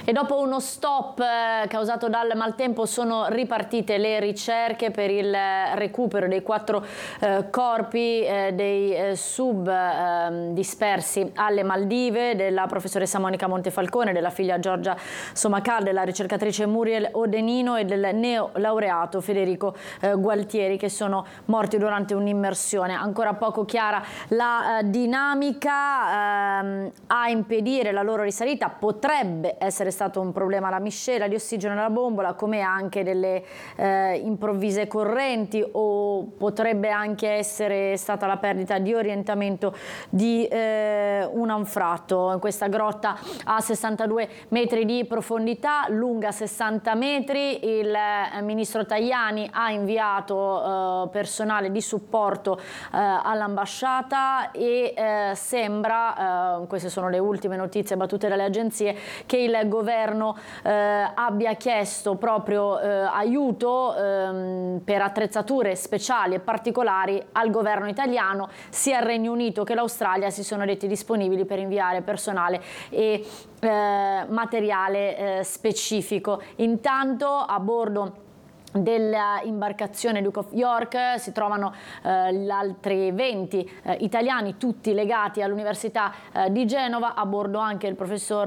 E dopo uno stop causato dal maltempo sono ripartite le ricerche per il recupero dei 4 corpi dei sub dispersi alle Maldive, della professoressa Monica Montefalcone, della figlia Giorgia Somacal, della ricercatrice Muriel Odenino e del neolaureato Federico Gualtieri, che sono morti durante un'immersione. Ancora poco chiara la dinamica. A impedire la loro risalita potrebbe essere stato un problema la miscela di ossigeno nella bombola, come anche delle improvvise correnti, o potrebbe anche essere stata la perdita di orientamento di un anfratto. In questa grotta a 62 metri di profondità, lunga 60 metri, il ministro Tajani ha inviato personale di supporto all'ambasciata e sembra, queste sono le ultime notizie battute dalle agenzie, che il governo abbia chiesto proprio aiuto per attrezzature speciali e particolari al governo italiano. Sia il Regno Unito che l'Australia si sono detti disponibili per inviare personale e materiale specifico. Intanto a bordo dell'imbarcazione Duke of York si trovano gli altri 20 italiani, tutti legati all'Università di Genova, a bordo anche il professor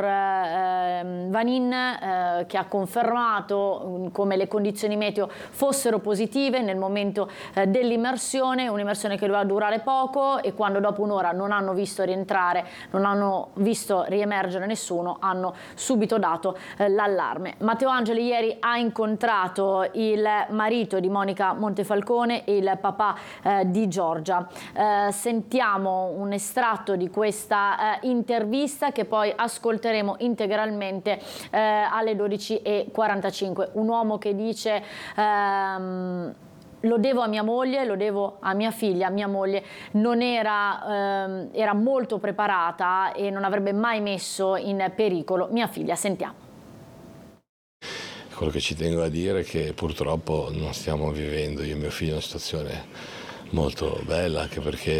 Vanin, che ha confermato come le condizioni meteo fossero positive nel momento dell'immersione, un'immersione che doveva durare poco, e quando dopo un'ora non hanno visto rientrare, non hanno visto riemergere nessuno, hanno subito dato l'allarme. Matteo Angeli ieri ha incontrato il marito di Monica Montefalcone e il papà di Giorgia. Sentiamo un estratto di questa intervista, che poi ascolteremo integralmente alle 12:45. Un uomo che dice: lo devo a mia moglie, lo devo a mia figlia. Mia moglie non era molto preparata e non avrebbe mai messo in pericolo mia figlia. Sentiamo. Quello che ci tengo a dire è che purtroppo non stiamo vivendo, io e mio figlio, una situazione molto bella, anche perché